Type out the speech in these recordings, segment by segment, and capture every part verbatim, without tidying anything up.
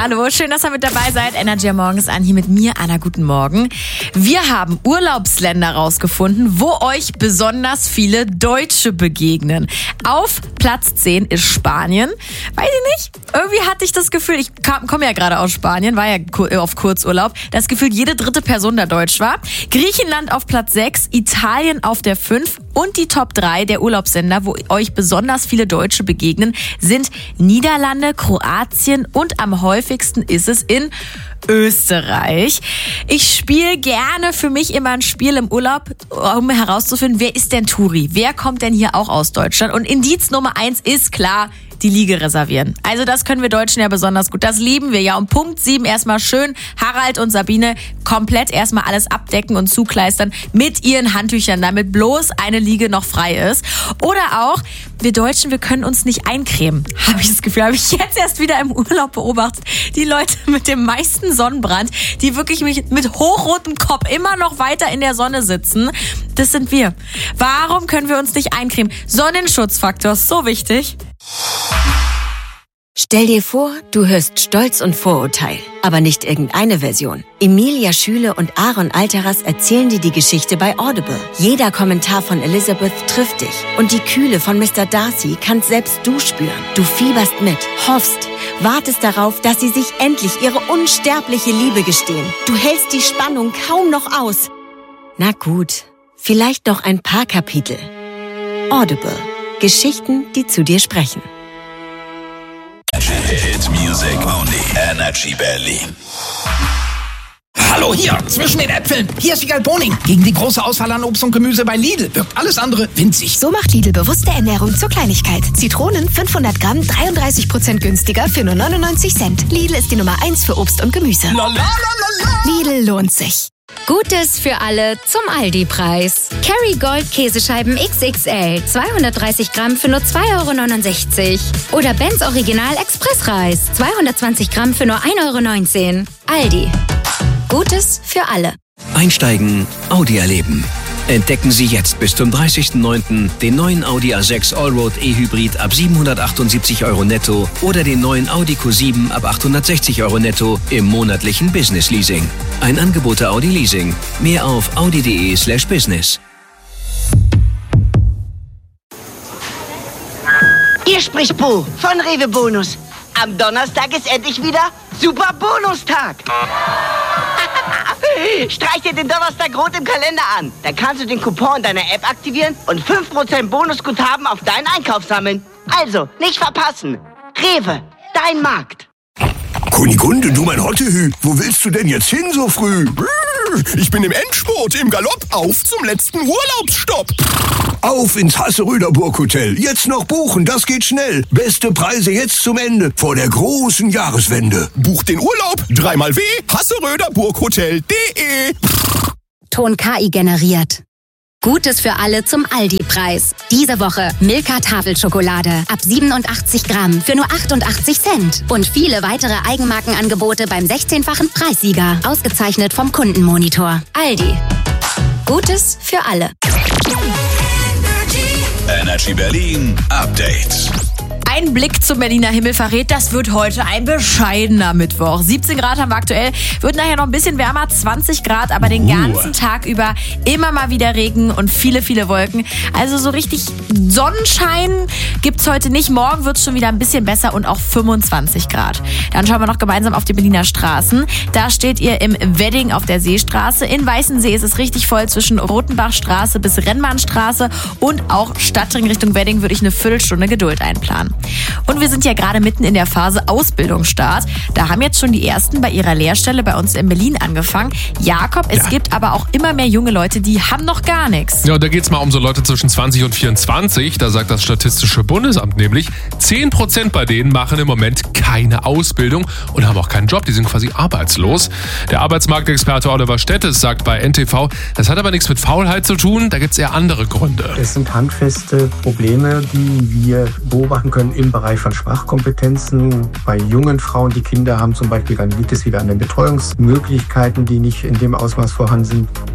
Hallo, schön, dass ihr mit dabei seid. Energy morgens an hier mit mir, Anna. Guten Morgen. Wir haben Urlaubsländer rausgefunden, wo euch besonders viele Deutsche begegnen. Auf Platz zehn ist Spanien. Weiß ich nicht, irgendwie hatte ich das Gefühl, ich komme ja gerade aus Spanien, war ja auf Kurzurlaub, das Gefühl, jede dritte Person da deutsch war. Griechenland auf Platz sechs, Italien auf der fünf und die Top drei der Urlaubsländer, wo euch besonders viele Deutsche begegnen, sind Niederlande, Kroatien und am häufigsten ist es in Österreich. Ich spiele gerne für mich immer ein Spiel im Urlaub, um herauszufinden, wer ist denn Touri? Wer kommt denn hier auch aus Deutschland? Und Indiz Nummer eins ist klar, die Liege reservieren. Also das können wir Deutschen ja besonders gut. Das lieben wir ja. Um Punkt sieben erstmal schön Harald und Sabine komplett erstmal alles abdecken und zukleistern mit ihren Handtüchern, damit bloß eine Liege noch frei ist. Oder auch, wir Deutschen, wir können uns nicht eincremen. Habe ich das Gefühl, habe ich jetzt erst wieder im Urlaub beobachtet. Die Leute mit dem meisten Sonnenbrand, die wirklich mit hochrotem Kopf immer noch weiter in der Sonne sitzen, das sind wir. Warum können wir uns nicht eincremen? Sonnenschutzfaktor ist so wichtig. Stell dir vor, du hörst Stolz und Vorurteil, aber nicht irgendeine Version. Emilia Schüle und Aaron Alteras erzählen dir die Geschichte bei Audible. Jeder Kommentar von Elizabeth trifft dich und die Kühle von Mister Darcy kannst selbst du spüren. Du fieberst mit, hoffst, wartest darauf, dass sie sich endlich ihre unsterbliche Liebe gestehen. Du hältst die Spannung kaum noch aus. Na gut, vielleicht noch ein paar Kapitel. Audible. Geschichten, die zu dir sprechen. Hit Music Only. Energy Berlin. Hallo hier, zwischen den Äpfeln. Hier ist Wiegald Boning. Gegen die große Auswahl an Obst und Gemüse bei Lidl wirkt alles andere winzig. So macht Lidl bewusste Ernährung zur Kleinigkeit. Zitronen fünfhundert Gramm, dreiunddreißig Prozent günstiger für nur neunundneunzig Cent. Lidl ist die Nummer eins für Obst und Gemüse. La, la, la, la, la. Lidl lohnt sich. Gutes für alle zum Aldi-Preis. Kerry Gold Käsescheiben X X L, zweihundertdreißig Gramm für nur zwei Euro neunundsechzig. Oder Benz Original Expressreis, zweihundertzwanzig Gramm für nur ein Euro neunzehn. Aldi. Gutes für alle. Einsteigen, Audi erleben. Entdecken Sie jetzt bis zum dreißigsten neunten den neuen Audi A sechs Allroad E-Hybrid ab siebenhundertachtundsiebzig Euro netto oder den neuen Audi Q sieben ab achthundertsechzig Euro netto im monatlichen Business Leasing. Ein Angebot der Audi Leasing. Mehr auf audi.de slash business. Hier spricht Bo von Rewe Bonus. Am Donnerstag ist endlich wieder Super Bonustag. Streich dir den Donnerstag rot im Kalender an. Dann kannst du den Coupon in deiner App aktivieren und fünf Prozent Bonusguthaben auf deinen Einkauf sammeln. Also, nicht verpassen. Rewe, dein Markt. Kunigunde, du mein Hottehü, wo willst du denn jetzt hin so früh? Ich bin im Endspurt, im Galopp, auf zum letzten Urlaubsstopp. Auf ins Hasseröder Burghotel. Jetzt noch buchen, das geht schnell. Beste Preise jetzt zum Ende, vor der großen Jahreswende. Buch den Urlaub, dreimal w, hasseröderburghotel punkt de. Ton K I generiert. Gutes für alle zum Aldi-Preis. Diese Woche Milka Tafelschokolade ab siebenundachtzig Gramm für nur achtundachtzig Cent. Und viele weitere Eigenmarkenangebote beim sechzehnfachen Preissieger. Ausgezeichnet vom Kundenmonitor. Aldi. Gutes für alle. Energy Berlin Update. Ein Blick zum Berliner Himmel verrät, das wird heute ein bescheidener Mittwoch. siebzehn Grad haben wir aktuell, wird nachher noch ein bisschen wärmer, zwanzig Grad, aber den ganzen Tag über immer mal wieder Regen und viele, viele Wolken. Also so richtig Sonnenschein gibt's heute nicht. Morgen wird's schon wieder ein bisschen besser und auch fünfundzwanzig Grad. Dann schauen wir noch gemeinsam auf die Berliner Straßen. Da steht ihr im Wedding auf der Seestraße. In Weißensee ist es richtig voll zwischen Rotenbachstraße bis Rennbahnstraße und auch Stadtring Richtung Wedding würde ich eine Viertelstunde Geduld einplanen. Und wir sind ja gerade mitten in der Phase Ausbildungsstart. Da haben jetzt schon die Ersten bei ihrer Lehrstelle bei uns in Berlin angefangen. Jakob, es ja. gibt aber auch immer mehr junge Leute, die haben noch gar nichts. Ja, da geht es mal um so Leute zwischen zwanzig und vierundzwanzig. Da sagt das Statistische Bundesamt nämlich, zehn Prozent bei denen machen im Moment keine Ausbildung und haben auch keinen Job. Die sind quasi arbeitslos. Der Arbeitsmarktexperte Oliver Stettes sagt bei N T V, das hat aber nichts mit Faulheit zu tun. Da gibt es eher andere Gründe. Es sind handfeste Probleme, die wir beobachten können im Bereich von Sprachkompetenzen. Bei jungen Frauen, die Kinder haben zum Beispiel, dann liegt es wieder an den Betreuungsmöglichkeiten, die nicht in dem Ausmaß vorhanden sind.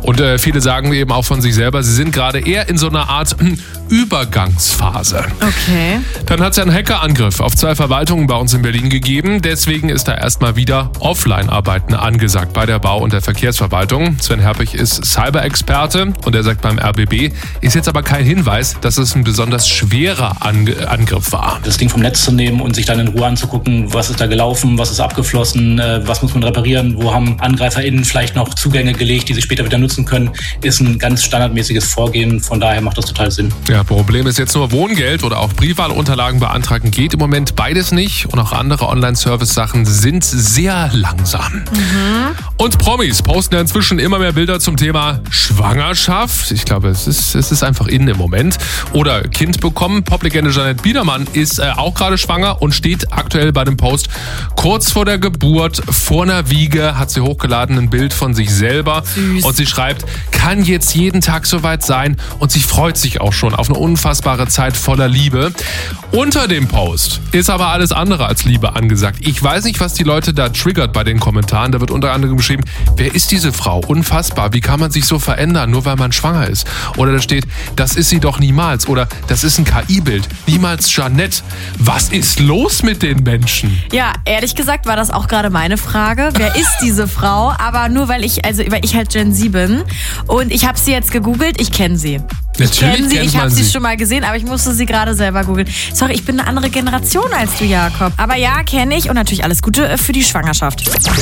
Und äh, viele sagen eben auch von sich selber, sie sind gerade eher in so einer Art hm, Übergangsphase. Okay. Dann hat es einen Hackerangriff auf zwei Verwaltungen bei uns in Berlin gegeben. Deswegen ist da erstmal wieder Offline-Arbeiten angesagt bei der Bau- und der Verkehrsverwaltung. Sven Herpich ist Cyber-Experte und er sagt beim R B B, ist jetzt aber kein Hinweis, dass es ein besonders schwerer Ange- Angriff war. Das Ding vom Netz zu nehmen und sich dann in Ruhe anzugucken, was ist da gelaufen, was ist abgeflossen, äh, was muss man reparieren, wo haben AngreiferInnen vielleicht noch Zugänge gelegt, die sie später wieder nutzen können, ist ein ganz standardmäßiges Vorgehen. Von daher macht das total Sinn. Ja, Problem ist jetzt nur Wohngeld oder auch Briefwahlunterlagen beantragen geht im Moment beides nicht und auch andere Online-Service-Sachen sind sehr langsam. Mhm. Und Promis posten ja inzwischen immer mehr Bilder zum Thema Schwangerschaft. Ich glaube, es ist, es ist einfach in im Moment. Oder Kind bekommen. Poplegende Jeanette Biedermann ist äh, auch gerade schwanger und steht aktuell bei dem Post kurz vor der Geburt, vor einer Wiege, hat sie hochgeladen ein Bild von sich selber. Süß. Und sie schreibt, kann jetzt jeden Tag soweit sein und sie freut sich auch schon auf eine unfassbare Zeit voller Liebe. Unter dem Post ist aber alles andere als Liebe angesagt. Ich weiß nicht, was die Leute da triggert bei den Kommentaren. Da wird unter anderem geschrieben, wer ist diese Frau? Unfassbar. Wie kann man sich so verändern, nur weil man schwanger ist? Oder da steht, das ist sie doch niemals. Oder das ist ein K I-Bild. Niemals Jeanette. Was ist los mit den Menschen? Ja, ehrlich gesagt war das auch gerade meine Frage. Wer ist diese Frau? Aber nur weil ich, also weil ich halt Gen Z bin und ich habe sie jetzt gegoogelt, ich kenne sie. Ich kenne sie, ich habe sie schon mal gesehen, aber ich musste sie gerade selber googeln. Sorry, ich bin eine andere Generation als du, Jakob. Aber ja, kenne ich und natürlich alles Gute für die Schwangerschaft.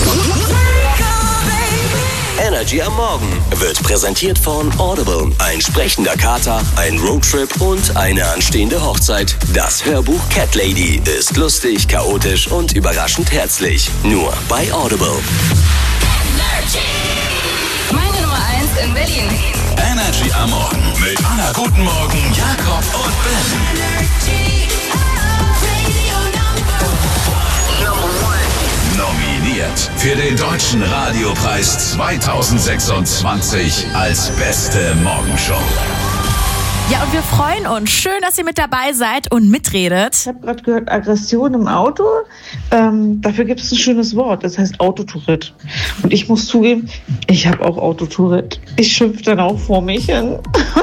Energy am Morgen wird präsentiert von Audible. Ein sprechender Kater, ein Roadtrip und eine anstehende Hochzeit. Das Hörbuch Cat Lady ist lustig, chaotisch und überraschend herzlich. Nur bei Audible. Meine Nummer eins in Berlin. Energy am Morgen mit Anna Guten Morgen, Jakob und Ben. Nominiert für den Deutschen Radiopreis zwanzig sechsundzwanzig als beste Morgenshow. Ja, und wir freuen uns. Schön, dass ihr mit dabei seid und mitredet. Ich habe gerade gehört, Aggression im Auto. Ähm, dafür gibt es ein schönes Wort. Das heißt Autotourette. Und ich muss zugeben, ich habe auch Autotourette. Ich schimpfe dann auch vor mich hin.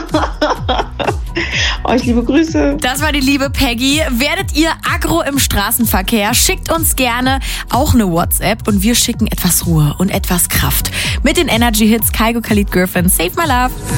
Euch liebe Grüße. Das war die liebe Peggy. Werdet ihr aggro im Straßenverkehr? Schickt uns gerne auch eine WhatsApp und wir schicken etwas Ruhe und etwas Kraft. Mit den Energy Hits Kygo Khalid Girlfriend Save My Love.